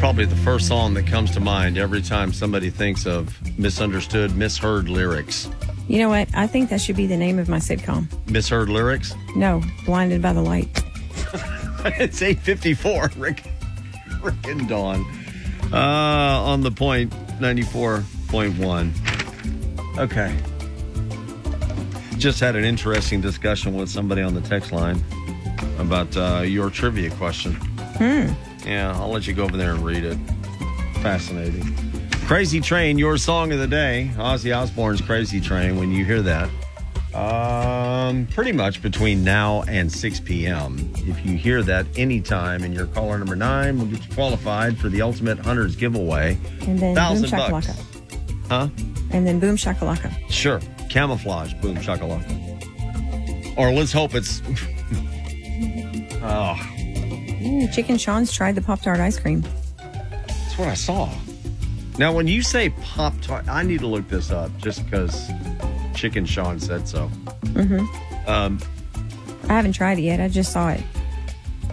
probably the first song that comes to mind every time somebody thinks of misunderstood, misheard lyrics. You know what? I think that should be the name of my sitcom. Misheard lyrics? No, Blinded by the Light. It's 8:54. Rick and Dawn. On the point, 94.1. Okay. Just had an interesting discussion with somebody on the text line about your trivia question. Yeah, I'll let you go over there and read it. Fascinating. Crazy Train, your song of the day. Ozzy Osbourne's Crazy Train. When you hear that, pretty much between now and 6 p.m. If you hear that anytime and you're caller number 9, we'll get you qualified for the Ultimate Hunters giveaway. And then Boom $1,000. Shakalaka. Huh? And then Boom Shakalaka. Sure. Camouflage, Boom Shakalaka. Or let's hope it's... Chicken Sean's tried the Pop-Tart ice cream. That's what I saw. Now, when you say Pop-Tart, I need to look this up just because Chicken Sean said so. I haven't tried it yet. I just saw it.